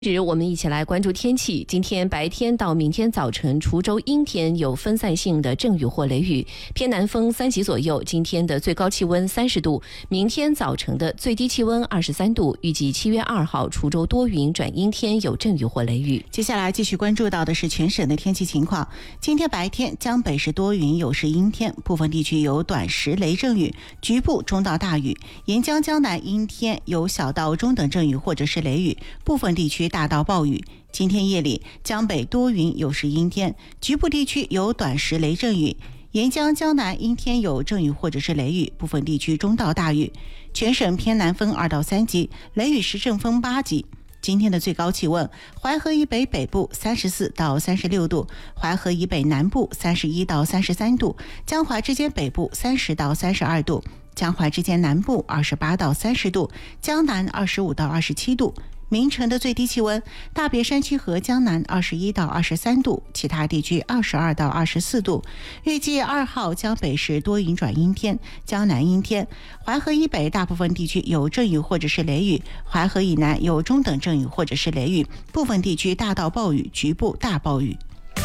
我们一起来关注天气。今天白天到明天早晨，滁州阴天，有分散性的阵雨或雷雨，偏南风3级左右。今天的最高气温30度，明天早晨的最低气温23度。预计7月2号，滁州多云转阴天，有阵雨或雷雨。 接下来继续关注到的是全省的天气情况。今天白天，江北是多云有时阴天，部分地区有短时雷阵雨，局部中到大雨。沿江江南阴天，有小到中等阵雨或者是雷雨，部分地区大到暴雨。今天夜里，江北多云有时阴天，局部地区有短时雷阵雨。沿江江南阴天有阵雨或者是雷雨，部分地区中到大雨。全省偏南风2到3级，雷雨时阵风8级。今天的最高气温，淮河以北北部34到36度，淮河以北南部31到33度，江淮之间北部30到32度，江淮之间南部28到30度，江南25到27度。明晨的最低气温，大别山区和江南21到23度，其他地区22到24度。预计2号江北是多云转阴天，江南阴天，淮河以北大部分地区有阵雨或者是雷雨，淮河以南有中等阵雨或者是雷雨，部分地区大到暴雨，局部大暴雨。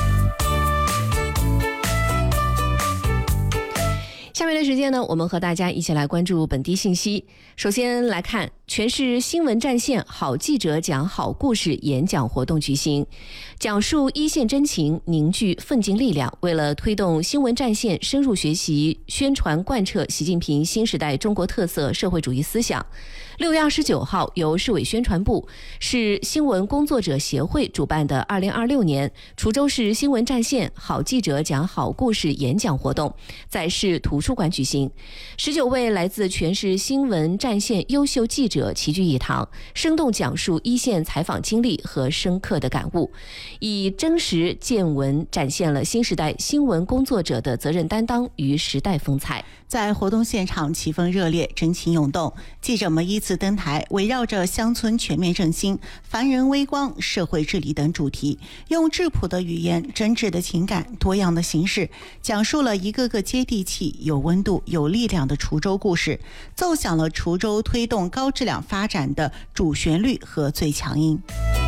下面的时间呢，我们和大家一起来关注本地信息。首先来看全市新闻战线好记者讲好故事演讲活动举行，讲述一线真情，凝聚奋进力量。为了推动新闻战线深入学习、宣传贯彻习近平新时代中国特色社会主义思想，6月29号由市委宣传部、市新闻工作者协会主办的2026年滁州市新闻战线好记者讲好故事演讲活动在市图书馆举行。19位来自全市新闻战线优秀记者齐聚一堂，生动讲述一线采访经历和深刻的感悟，以真实见闻展现了新时代新闻工作者的责任担当与时代风采。 在活动现场气氛热烈，真情涌动，记者们依次登台，围绕着乡村全面振兴、凡人微光、社会治理等主题，用质朴的语言、真挚的情感、多样的形式，讲述了一个个接地气、有温度、有力量的滁州故事，奏响了滁州推动高质量发展的主旋律和最强音。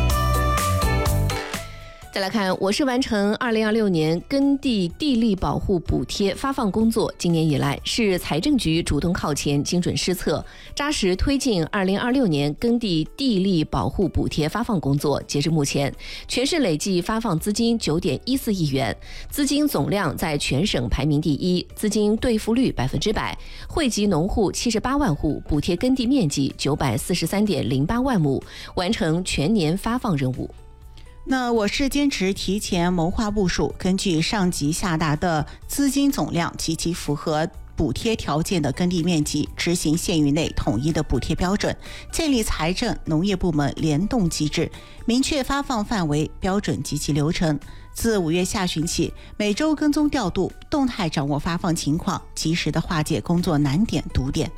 再来看，我市完成2026年耕地地力保护补贴发放工作。今年以来，市财政局主动靠前，精准施策，扎实推进2026年耕地地力保护补贴发放工作。截至目前，全市累计发放资金9.14亿元，资金总量在全省排名第一，资金兑付率100%，惠及农户78万户，补贴耕地面积943.08万亩，完成全年发放任务。 那我市坚持提前谋划部署，根据上级下达的资金总量及其符合补贴条件的耕地面积，执行县域内统一的补贴标准，建立财政农业部门联动机制，明确发放范围、标准及其流程。自5月下旬起，每周跟踪调度，动态掌握发放情况，及时的化解工作难点堵点。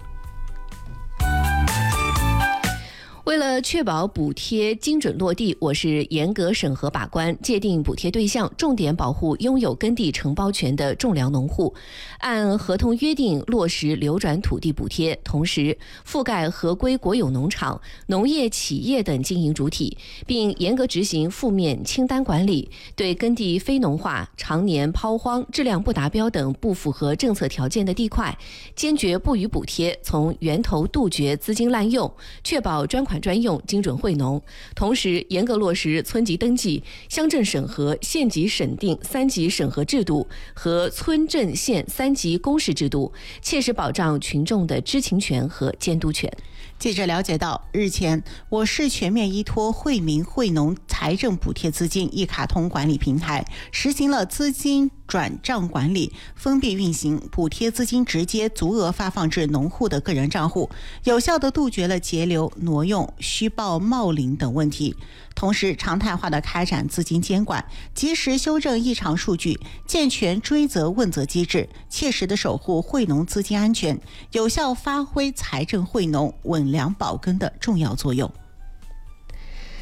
为了确保补贴精准落地，我市严格审核把关，界定补贴对象，重点保护拥有耕地承包权的种粮农户，按合同约定落实流转土地补贴，同时覆盖合规国有农场、农业企业等经营主体，并严格执行负面清单管理，对耕地非农化、常年抛荒、质量不达标等不符合政策条件的地块，坚决不予补贴，从源头杜绝资金滥用，确保专款专用、精准惠农。同时严格落实村级登记、乡镇审核、县级审定3级审核制度和村镇县3级公示制度，切实保障群众的知情权和监督权。 记者了解到，日前我市全面依托惠民惠农财政补贴资金一卡通管理平台，实行了资金转账管理，封闭运行，补贴资金直接足额发放至农户的个人账户，有效地杜绝了截留、挪用、虚报冒领等问题。同时常态化地开展资金监管，及时修正异常数据，健全追责问责机制，切实地守护惠农资金安全，有效发挥财政惠农、稳粮保耕的重要作用。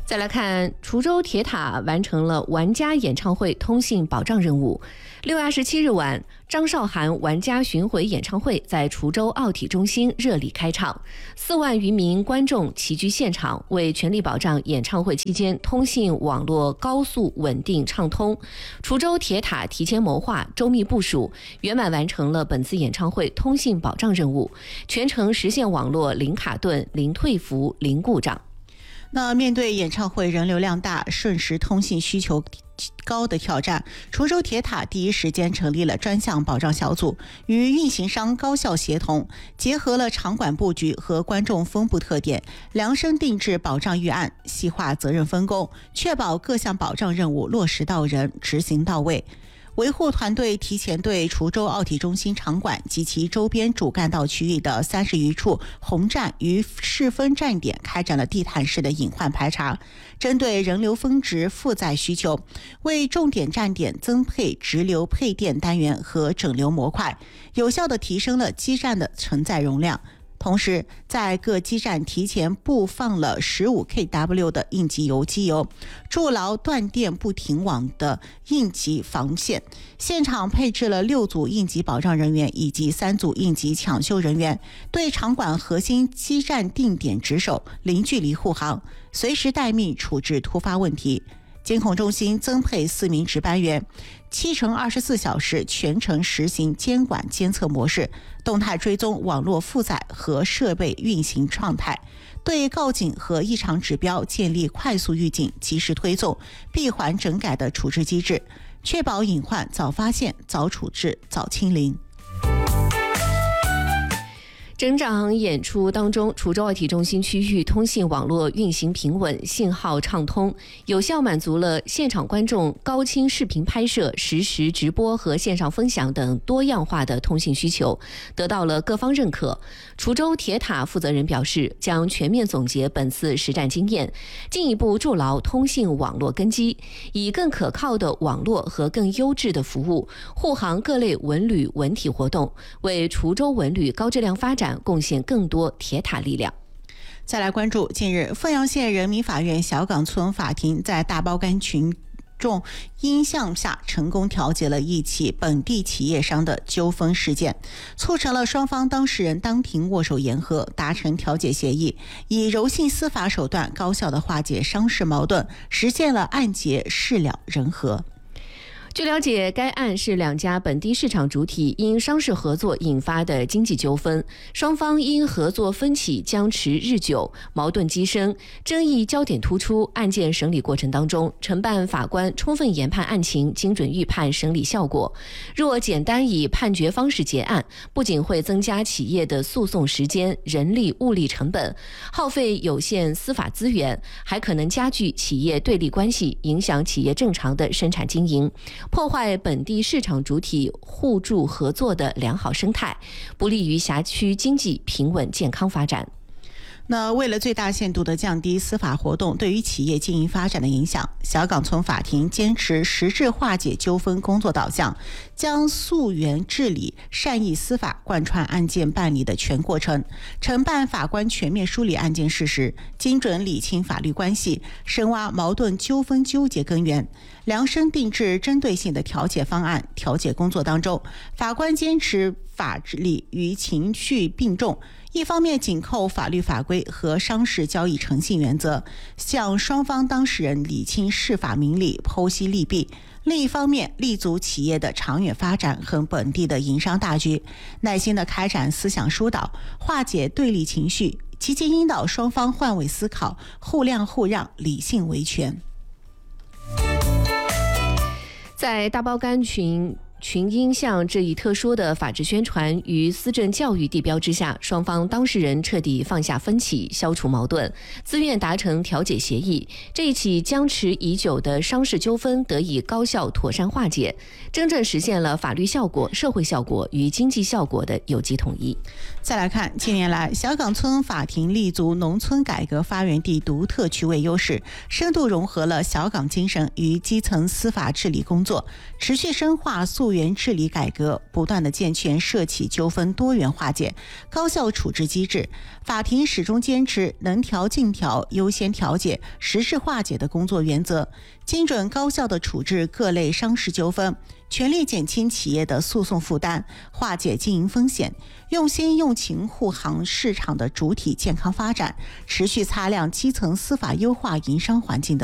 再来看，滁州铁塔完成了玩家演唱会通信保障任务。6月27日晚，张韶涵玩家巡回演唱会在滁州奥体中心热力开场，4万余名观众齐聚现场，为全力保障演唱会期间通信网络高速稳定畅通。滁州铁塔提前谋划、周密部署，圆满完成了本次演唱会通信保障任务，全程实现网络零卡顿、零退服、零故障。 那面对演唱会人流量大、瞬时通信需求高的挑战，滁州铁塔第一时间成立了专项保障小组，与运行商高效协同，结合了场馆布局和观众分布特点，量身定制保障预案，细化责任分工，确保各项保障任务落实到人、执行到位。维护团队提前对滁州奥体中心场馆及其周边主干道区域的30余处红站与试分站点开展了地毯式的隐患排查，针对人流峰值负载需求，为重点站点增配直流配电单元和整流模块，有效地提升了基站的承载容量。同时，在各基站提前布放了15 kW 的应急油机油，筑牢断电不停网的应急防线。现场配置了6组应急保障人员以及3组应急抢修人员，对场馆核心基站定点值守，零距离护航，随时待命处置突发问题。监控中心增配4名值班员，7×24小时全程实行监管监测模式，动态追踪网络负载和设备运行状态，对告警和异常指标建立快速预警、及时推送、闭环整改的处置机制，确保隐患早发现、早处置、早清零。 整场演出当中，滁州奥体中心区域通信网络运行平稳，信号畅通，有效满足了现场观众高清视频拍摄、实时直播和线上分享等多样化的通信需求，得到了各方认可。滁州铁塔负责人表示，将全面总结本次实战经验，进一步筑牢通信网络根基，以更可靠的网络和更优质的服务，护航各类文旅文体活动，为滁州文旅高质量发展贡献更多铁塔力量。 再来关注，近日凤阳县人民法院小岗村法庭在大包干群众因向下成功调解了一起本地企业商的纠纷事件，促成了双方当事人当庭握手言和，达成调解协议，以柔性司法手段高效地化解商事矛盾，实现了案结事了人和。 据了解，该案是2家本地市场主体因商事合作引发的经济纠纷，双方因合作分歧僵持日久，矛盾激深，争议焦点突出。案件审理过程当中，承办法官充分研判案情，精准预判审理效果。若简单以判决方式结案，不仅会增加企业的诉讼时间、人力物力成本，耗费有限司法资源，还可能加剧企业对立关系，影响企业正常的生产经营，破坏本地市场主体互助合作的良好生态，不利于辖区经济平稳健康发展。 那为了最大限度地降低司法活动对于企业经营发展的影响，小岗村法庭坚持实质化解纠纷工作导向，将溯源治理、善意司法贯穿案件办理的全过程，承办法官全面梳理案件事实，精准理清法律关系，深挖矛盾纠纷纠结根源，量身定制针对性的调解方案。调解工作当中，法官坚持法理与情绪并重，一方面紧扣法律法规和商事交易诚信原则，向双方当事人理清事法明理、剖析利弊；另一方面，立足企业的长远发展和本地的营商大局，耐心地开展思想疏导，化解对立情绪，积极引导双方换位思考，互谅互让，理性维权。 在大包干群音像这一特殊的法治宣传与思政教育地标之下，双方当事人彻底放下分歧，消除矛盾，自愿达成调解协议。这一起僵持已久的商事纠纷得以高效妥善化解，真正实现了法律效果、社会效果与经济效果的有机统一。 再来看，近年来小岗村法庭立足农村改革发源地独特区位优势，深度融合了小岗精神与基层司法治理工作，持续深化溯源治理改革，不断的健全涉企纠纷多元化解、高效处置机制。法庭始终坚持能调尽调、优先调解、实质化解的工作原则，精准高效地处置各类商事纠纷，全力减轻企业的诉讼负担，化解经营风险，用心用情护航市场的主体健康发展，持续擦亮基层司法优化营商环境的